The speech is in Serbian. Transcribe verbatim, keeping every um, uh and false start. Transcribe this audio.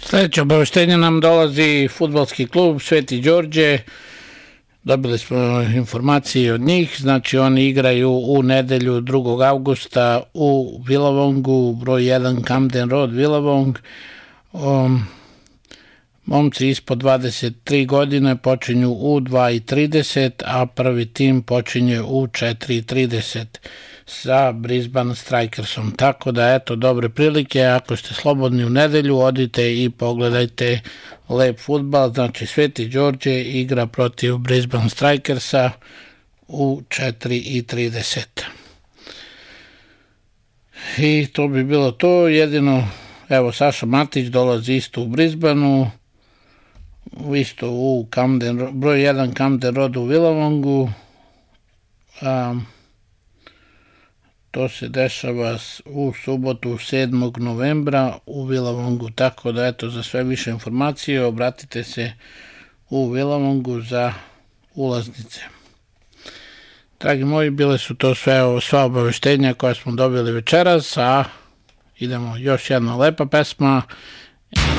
Sljedeće obaveštenje nam dolazi fudbalski klub Sveti Đorđe. Dobili smo informacije od njih, znači oni igraju u nedelju drugog avgusta u Villavongu, broj jedan Camden Road, Villavong. Um, momci ispod dvadeset tri godine počinju u dva i trideset, a prvi tim počinje u četiri i trideset sa Brisbane Strikersom. Tako da, eto, dobre prilike, ako ste slobodni u nedelju, odite i pogledajte lep fudbal. Znači, Sveti Đorđe igra protiv Brisbane Strikersa u četiri i trideset. I to bi bilo to, jedino, evo, Saša Matić dolazi isto u Brisbaneu, isto u Camden, broj jedan Camden Road u Villavongu. Um, To se dešava u subotu sedmog novembra u Villavongu, tako da, eto, za sve više informacije obratite se u Villavongu za ulaznice. Dragi moji, bile su to sve, sva obaveštenja koja smo dobili večeras, a idemo još jedna lepa pesma.